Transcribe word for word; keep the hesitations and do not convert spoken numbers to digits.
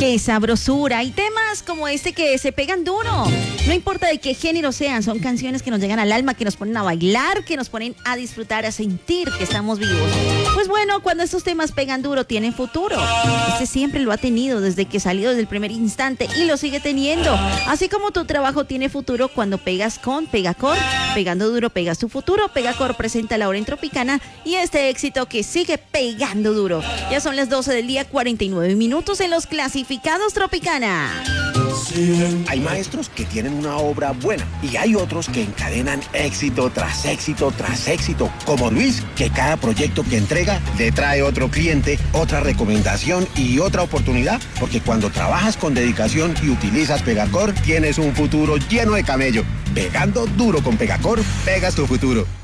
¡Qué sabrosura! Y temas como este que se pegan duro. No importa de qué género sean, son canciones que nos llegan al alma, que nos ponen a bailar, que nos ponen a disfrutar, a sentir que estamos vivos. Pues bueno, cuando estos temas pegan duro, tienen futuro. Este siempre lo ha tenido desde que salió desde el primer instante y lo sigue teniendo. Así como tu trabajo tiene futuro cuando pegas con Pegacor. Pegando duro, pegas tu futuro. Pegacor presenta la hora en Tropicana y este éxito que sigue pegando duro. Ya son las doce del día, cuarenta y nueve minutos en los clasificados Tropicana. Hay maestros que tienen una obra buena y hay otros que encadenan éxito tras éxito tras éxito, como Luis, que cada proyecto que entrega le trae otro cliente, otra recomendación y otra oportunidad, porque cuando trabajas con dedicación y utilizas Pegacor, tienes un futuro lleno de camello. Pegando duro con Pegacor, pegas tu futuro.